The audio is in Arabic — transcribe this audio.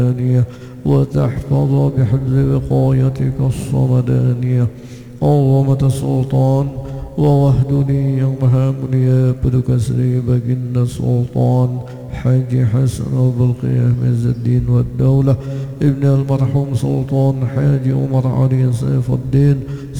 وتحفظ بحفظ وقايتك الصمدانية عظمة السلطان ووحدني يومهامني يابد كسري بجن السلطان حاج حسن أبو القيام عز الدين والدولة ابن المرحوم سلطان حاج عمر علي سيف الدين